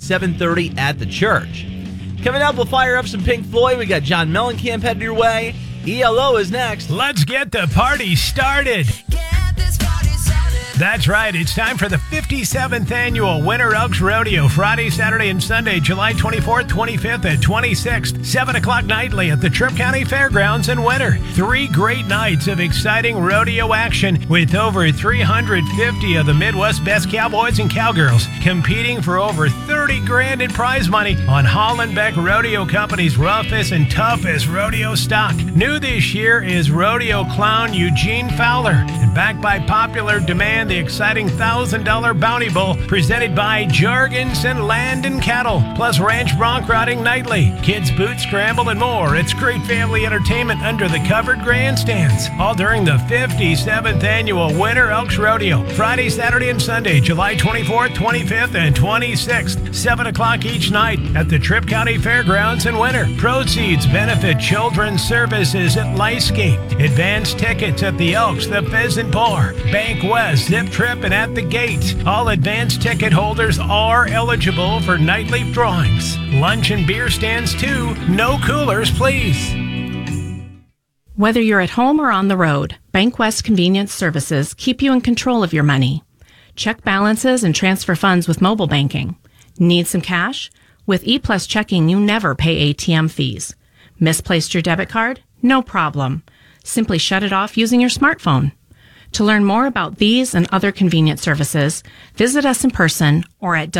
7:30 at the church. Coming up, we'll fire up some Pink Floyd. We got John Mellencamp headed your way. ELO is next. Let's get the party started. That's right. It's time for the 57th annual Winter Elks Rodeo, Friday, Saturday, and Sunday, July 24th, 25th, and 26th, 7 o'clock nightly at the Tripp County Fairgrounds in Winter. 3 great nights of exciting rodeo action with over 350 of the Midwest's best cowboys and cowgirls competing for over 30 grand in prize money on Hollenbeck Rodeo Company's roughest and toughest rodeo stock. New this year is rodeo clown Eugene Fowler, and backed by popular demand, the exciting $1,000 Bounty Bowl presented by Jorgensen Land and Cattle, plus ranch bronc riding nightly, kids boot scramble, and more. It's great family entertainment under the covered grandstands, all during the 57th annual Winter Elks Rodeo, Friday, Saturday, and Sunday, July 24th, 25th, and 26th, 7 o'clock each night at the Tripp County Fairgrounds in Winter. Proceeds benefit Children's Services at Lifescape. Advance tickets at the Elks, the Pheasant Bar, Bank West, Zip Trip, and at the gate. All advance ticket holders are eligible for nightly drawings. Lunch and beer stands too. No coolers, please. Whether you're at home or on the road, Bank West Convenience Services keep you in control of your money. Check balances and transfer funds with mobile banking. Need some cash? With ePlus Checking, you never pay ATM fees. Misplaced your debit card? No problem. Simply shut it off using your smartphone. To learn more about these and other convenient services, visit us in person or at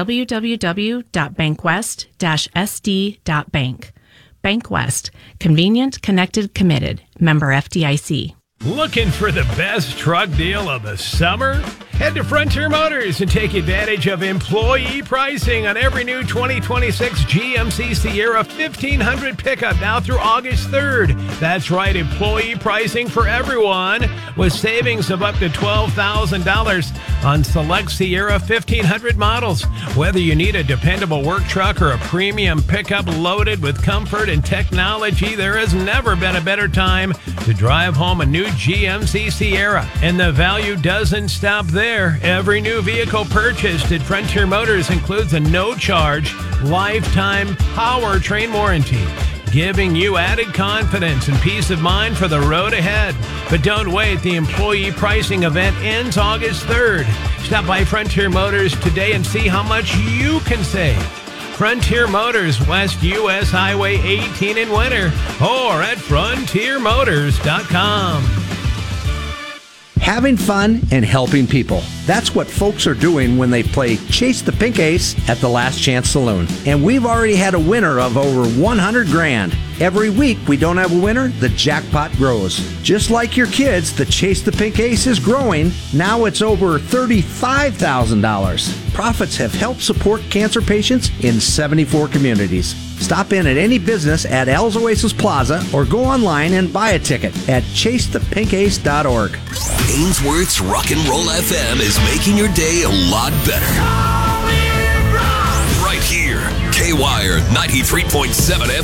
www.bankwest-sd.bank. Bank West. Convenient, connected, committed. Member FDIC. Looking for the best truck deal of the summer? Head to Frontier Motors and take advantage of employee pricing on every new 2026 GMC Sierra 1500 pickup now through August 3rd. That's right, employee pricing for everyone with savings of up to $12,000 on select Sierra 1500 models. Whether you need a dependable work truck or a premium pickup loaded with comfort and technology, there has never been a better time to drive home a new GMC Sierra. And the value doesn't stop there. Every new vehicle purchased at Frontier Motors includes a no-charge, lifetime powertrain warranty, giving you added confidence and peace of mind for the road ahead. But don't wait. The employee pricing event ends August 3rd. Stop by Frontier Motors today and see how much you can save. Frontier Motors, West US Highway 18 in Winter, or at frontiermotors.com. Having fun and helping people. That's what folks are doing when they play Chase the Pink Ace at the Last Chance Saloon. And we've already had a winner of over 100 grand. Every week we don't have a winner, the jackpot grows. Just like your kids, the Chase the Pink Ace is growing. Now it's over $35,000. Profits have helped support cancer patients in 74 communities. Stop in at any business at Al's Oasis Plaza or go online and buy a ticket at ChaseThePinkAce.org. Ainsworth's Rock and Roll FM is making your day a lot better. Right here, K-Wire 93.7